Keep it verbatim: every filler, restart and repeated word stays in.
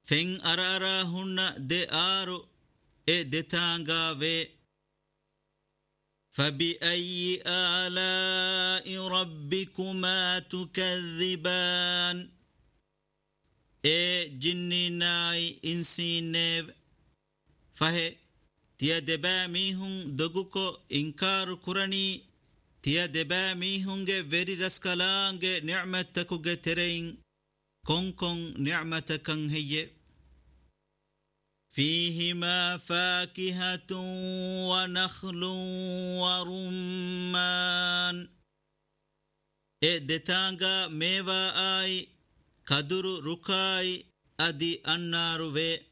فين أراراهن دي آرو إيه دي تانغاوي فبأي آلاء ربكما تكذبان إيه جني ناي إنسي نيب فهي تيا دبا ميهن دغوكو إنكار كراني تيا دبا ميهنگه ويري رسكالانگه نعمتكوگه ترين كون كون نعمتكن هي فيهما فاكهة ونخل ورمان إيه دتانغا ميوا آي كدر ركاي أدي النار وي